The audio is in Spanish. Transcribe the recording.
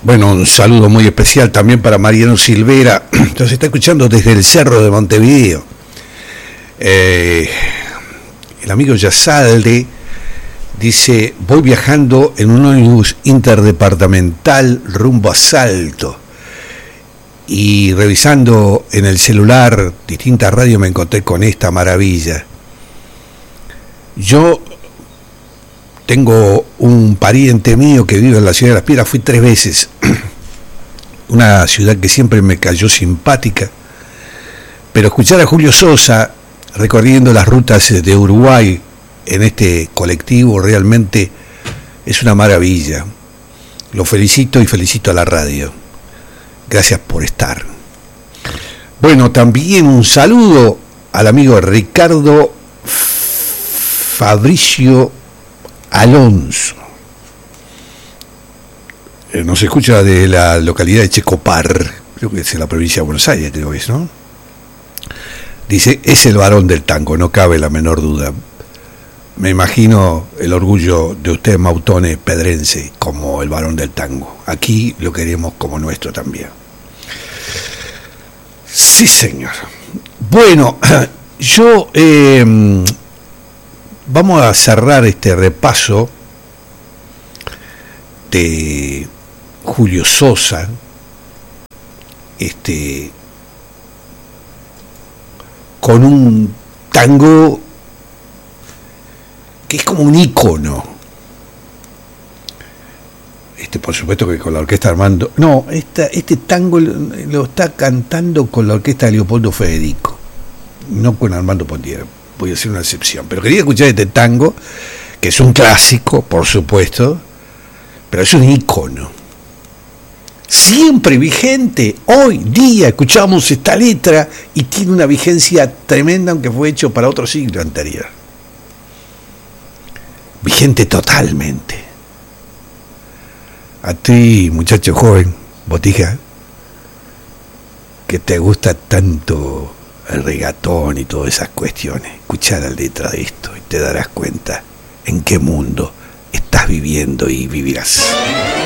Bueno, un saludo muy especial también para Mariano Silvera, nos está escuchando desde el Cerro de Montevideo. El amigo Yazalde dice, voy viajando en un ómnibus interdepartamental rumbo a Salto y revisando en el celular distintas radios me encontré con esta maravilla. Yo tengo un pariente mío que vive en la ciudad de Las Piedras, fui 3 veces, una ciudad que siempre me cayó simpática, pero escuchar a Julio Sosa recorriendo las rutas de Uruguay en este colectivo realmente es una maravilla. Lo felicito y felicito a la radio. Gracias por estar. Bueno, también un saludo al amigo Ricardo Fabricio Alonso. Nos escucha de la localidad de Checopar, creo que es en la provincia de Buenos Aires, creo que es, ¿no? Dice, es el varón del tango, no cabe la menor duda. Me imagino el orgullo de usted, Mautone Pedrense, como el varón del tango. Aquí lo queremos como nuestro también. Sí, señor. Bueno, yo vamos a cerrar este repaso de Julio Sosa, con un tango que es como un ícono. Por supuesto que con la orquesta Armando... No, este tango lo está cantando con la orquesta de Leopoldo Federico, no con Armando Pontiero. Voy a hacer una excepción. Pero quería escuchar este tango, que es un clásico, por supuesto, pero es un ícono. Siempre vigente. Hoy día escuchamos esta letra y tiene una vigencia tremenda, aunque fue hecho para otro siglo anterior. Vigente totalmente. A ti, muchacho joven, botija, que te gusta tanto el regatón y todas esas cuestiones, escuchá la letra de esto y te darás cuenta en qué mundo estás viviendo y vivirás.